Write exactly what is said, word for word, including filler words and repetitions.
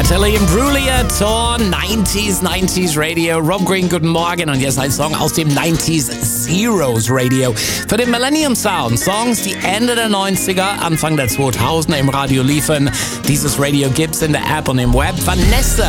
Natalie Imbruglia zur neunziger neunzig Radio. Rob Green, guten Morgen. Und jetzt ein Song aus dem neunziger Zeros Radio. Für den Millennium Sound. Songs, die Ende der neunziger, Anfang der zweitausender im Radio liefen. Dieses Radio gibt's in der App und im Web. Vanessa